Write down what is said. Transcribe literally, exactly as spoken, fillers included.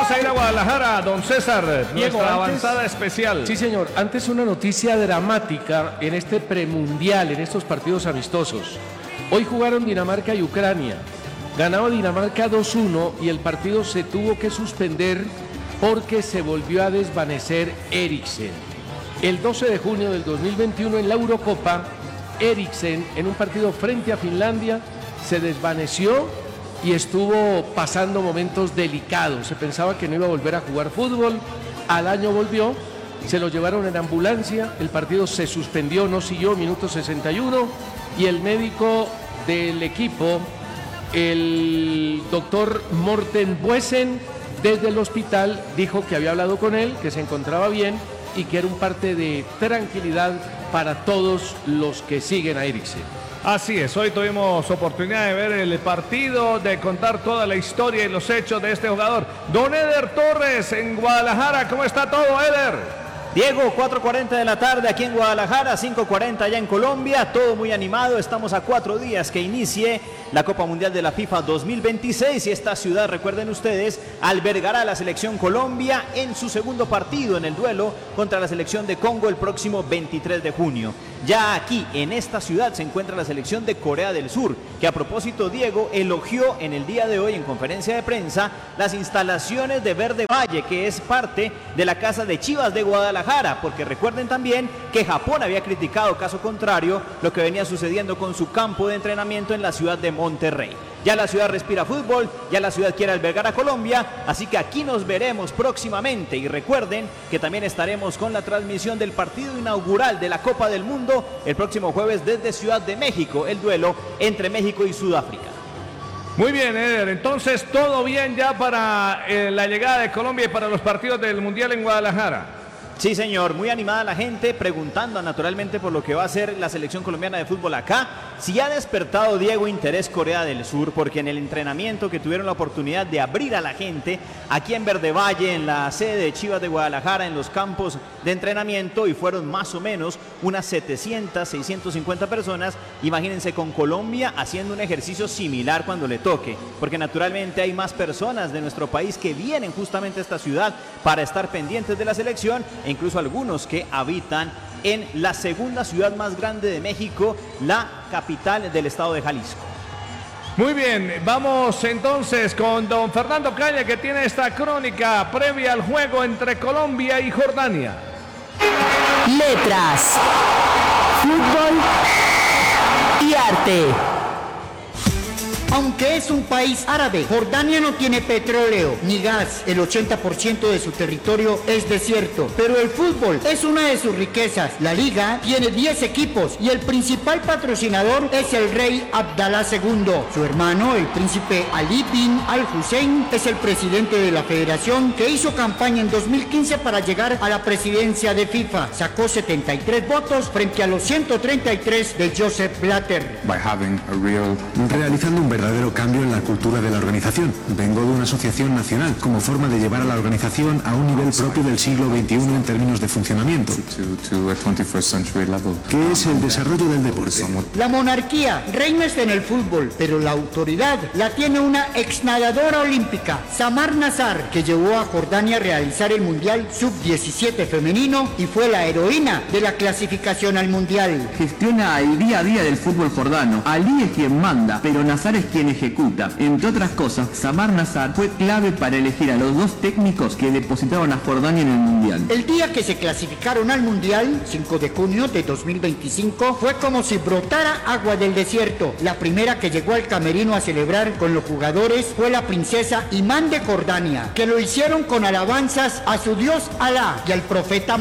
vamos a ir a Guadalajara, don César, Diego, nuestra antes, avanzada especial. Sí, señor. Antes una noticia dramática en este premundial, en estos partidos amistosos. Hoy jugaron Dinamarca y Ucrania. Ganaba Dinamarca dos uno y el partido se tuvo que suspender porque se volvió a desvanecer Eriksen. El doce de junio del dos mil veintiuno en la Eurocopa, Eriksen en un partido frente a Finlandia se desvaneció y estuvo pasando momentos delicados. Se pensaba que no iba a volver a jugar fútbol. Al año volvió, se lo llevaron en ambulancia, el partido se suspendió, no siguió, minuto sesenta y uno, y el médico del equipo, el doctor Morten Buesen, desde el hospital dijo que había hablado con él, que se encontraba bien y que era un parte de tranquilidad para todos los que siguen a Eriksen. Así es, hoy tuvimos oportunidad de ver el partido, de contar toda la historia y los hechos de este jugador. Don Eder Torres en Guadalajara, ¿cómo está todo, Eder? Diego, cuatro cuarenta de la tarde aquí en Guadalajara, cinco cuarenta allá en Colombia, todo muy animado, estamos a cuatro días que inicie la Copa Mundial de la FIFA dos mil veintiséis y esta ciudad, recuerden ustedes, albergará a la selección Colombia en su segundo partido en el duelo contra la selección de Congo el próximo veintitrés de junio. Ya aquí en esta ciudad se encuentra la selección de Corea del Sur, que a propósito Diego elogió en el día de hoy en conferencia de prensa las instalaciones de Verde Valle, que es parte de la casa de Chivas de Guadalajara, porque recuerden también que Japón había criticado, caso contrario, lo que venía sucediendo con su campo de entrenamiento en la ciudad de Monterrey. Ya la ciudad respira fútbol, ya la ciudad quiere albergar a Colombia, así que aquí nos veremos próximamente y recuerden que también estaremos con la transmisión del partido inaugural de la Copa del Mundo el próximo jueves desde Ciudad de México, el duelo entre México y Sudáfrica. Muy bien, Eder, entonces todo bien ya para eh, la llegada de Colombia y para los partidos del Mundial en Guadalajara. Sí, señor, muy animada la gente, preguntando naturalmente por lo que va a ser la selección colombiana de fútbol acá. Si ha despertado, Diego, interés Corea del Sur, porque en el entrenamiento que tuvieron la oportunidad de abrir a la gente aquí en Verde Valle, en la sede de Chivas de Guadalajara, en los campos de entrenamiento, y fueron más o menos unas setecientas, seiscientas cincuenta personas, imagínense con Colombia haciendo un ejercicio similar cuando le toque, porque naturalmente hay más personas de nuestro país que vienen justamente a esta ciudad para estar pendientes de la selección, e incluso algunos que habitan en la segunda ciudad más grande de México, la capital del estado de Jalisco. Muy bien, vamos entonces con don Fernando Calle, que tiene esta crónica previa al juego entre Colombia y Jordania. Letras, fútbol y arte. Aunque es un país árabe, Jordania no tiene petróleo ni gas. El ochenta por ciento de su territorio es desierto. Pero el fútbol es una de sus riquezas. La liga tiene diez equipos y el principal patrocinador es el rey Abdalá segundo. Su hermano, el príncipe Ali bin al-Hussein, es el presidente de la federación, que hizo campaña en dos mil quince para llegar a la presidencia de FIFA. Sacó setenta y tres votos frente a los ciento treinta y tres de Joseph Blatter. By having a real... Realizando un verdadero verdadero cambio en la cultura de la organización. Vengo de una asociación nacional como forma de llevar a la organización a un nivel propio del siglo veintiuno en términos de funcionamiento, que es el desarrollo del deporte. La monarquía reina en el fútbol, pero la autoridad la tiene una exnadadora olímpica, Samar Nazar, que llevó a Jordania a realizar el Mundial sub diecisiete femenino y fue la heroína de la clasificación al Mundial. Gestiona el día a día del fútbol jordano. Ali es quien manda, pero Nazar es quien ejecuta. Entre otras cosas, Samar Nazar fue clave para elegir a los dos técnicos que depositaron a Jordania en el Mundial. El día que se clasificaron al Mundial, cinco de junio de dos mil veinticinco, fue como si brotara agua del desierto. La primera que llegó al camerino a celebrar con los jugadores fue la princesa Imán de Jordania, que lo hicieron con alabanzas a su dios Alá y al profeta